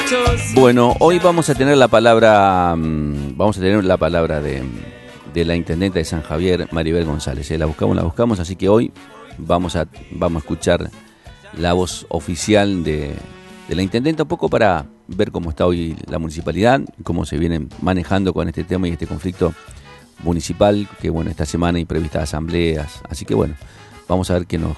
Bueno, hoy vamos a tener la palabra, de la intendenta de San Javier, Maribel González. La buscamos, así que hoy vamos a escuchar la voz oficial de la intendenta, un poco para ver cómo está hoy la municipalidad, cómo se vienen manejando con este tema y este conflicto municipal, que bueno, esta semana hay previstas asambleas, así que bueno, vamos a ver qué nos